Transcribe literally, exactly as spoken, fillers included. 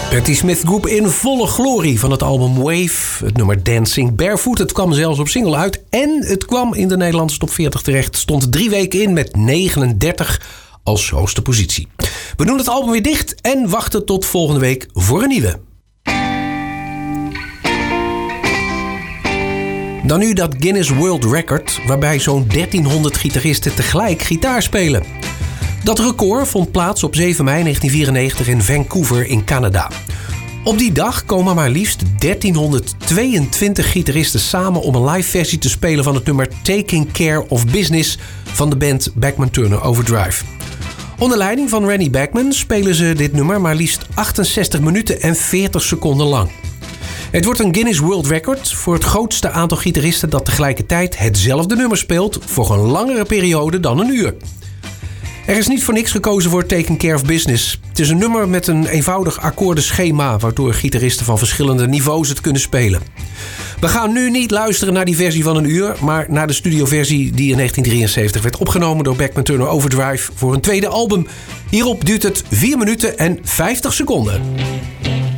Patti Smith Group in volle glorie van het album Wave. Het nummer Dancing Barefoot. Het kwam zelfs op single uit. En het kwam in de Nederlandse top veertig terecht. Stond drie weken in met negenendertig als hoogste positie. We doen het album weer dicht en wachten tot volgende week voor een nieuwe. Dan nu dat Guinness World Record, waarbij zo'n dertienhonderd gitaristen tegelijk gitaar spelen. Dat record vond plaats op zeven mei negentien vierennegentig in Vancouver in Canada. Op die dag komen maar liefst dertienhonderdtweeëntwintig gitaristen samen om een live versie te spelen van het nummer Taking Care of Business van de band Bachman Turner Overdrive. Onder leiding van Randy Bachman spelen ze dit nummer maar liefst achtenzestig minuten en veertig seconden lang. Het wordt een Guinness World Record voor het grootste aantal gitaristen dat tegelijkertijd hetzelfde nummer speelt voor een langere periode dan een uur. Er is niet voor niks gekozen voor Taking Care of Business. Het is een nummer met een eenvoudig akkoordenschema waardoor gitaristen van verschillende niveaus het kunnen spelen. We gaan nu niet luisteren naar die versie van een uur, maar naar de studioversie die in negentien drieënzeventig werd opgenomen door Bachman Turner Overdrive voor een tweede album. Hierop duurt het vier minuten en vijftig seconden.